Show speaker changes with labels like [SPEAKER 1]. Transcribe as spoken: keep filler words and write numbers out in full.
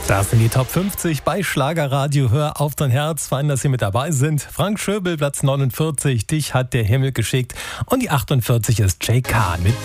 [SPEAKER 1] Das sind die Top fünfzig bei Schlagerradio. Hör auf dein Herz. Fein, dass Sie mit dabei sind. Frank Schöbel, Platz neunundvierzig. Dich hat der Himmel geschickt. Und die achtundvierzig ist Jay Kahn mit